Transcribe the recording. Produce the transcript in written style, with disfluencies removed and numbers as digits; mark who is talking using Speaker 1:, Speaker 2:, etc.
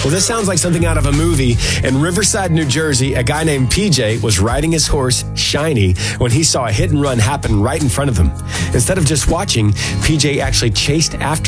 Speaker 1: Well, this sounds like something out of a movie. In Riverside, New Jersey, a guy named PJ was riding his horse, Shiny, when he saw a hit and run happen right in front of him. Instead of just watching, PJ actually chased after